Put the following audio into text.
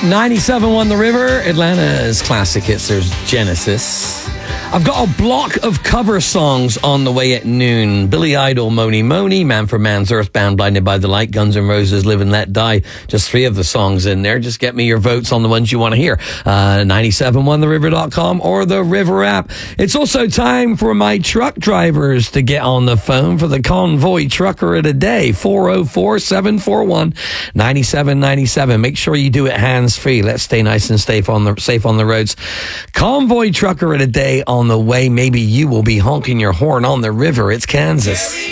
97.1 The River, Atlanta's classic hits. There's Genesis. I've got a block of cover songs on the way at noon. Billy Idol, Moni Moni, Man for Man's Earthbound, Blinded by the Light, Guns N' Roses, Live and Let Die. Just 3 of the songs in there. Just get me your votes on the ones you want to hear. 971theriver.com or the River app. It's also time for my truck drivers to get on the phone for the Convoy Trucker of the Day. 404-741-9797. Make sure you do it hands-free. Let's stay nice and safe on the roads. Convoy Trucker of the Day on the way. Maybe you will be honking your horn on the river. It's Kansas.